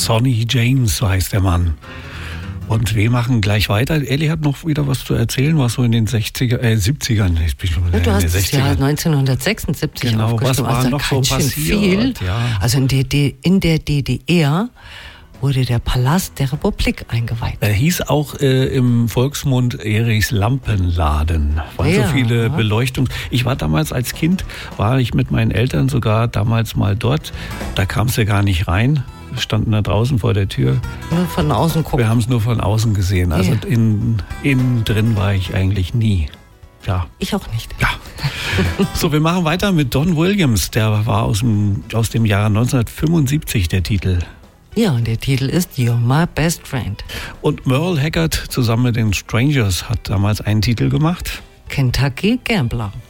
Sonny James, so heißt der Mann. Und wir machen gleich weiter. Elli hat noch wieder was zu erzählen, was so in den 70ern. Ich bin schon ja, du in hast den das Jahr 1976 genau, was war also noch so passiert? Viel. Ja. Also in der DDR wurde der Palast der Republik eingeweiht. Er hieß auch im Volksmund Erichs Lampenladen. Waren so viele Beleuchtungs... Ich war damals als Kind, war ich mit meinen Eltern sogar damals mal dort. Da kam es ja gar nicht rein. Wir standen da draußen vor der Tür. Nur von außen gucken. Wir haben es nur von außen gesehen. Also innen drin war ich eigentlich nie. Ja. Ich auch nicht. Ja. So, wir machen weiter mit Don Williams. Der war aus dem Jahr 1975 der Titel. Ja, und der Titel ist You're My Best Friend. Und Merle Haggard zusammen mit den Strangers hat damals einen Titel gemacht. Kentucky Gambler.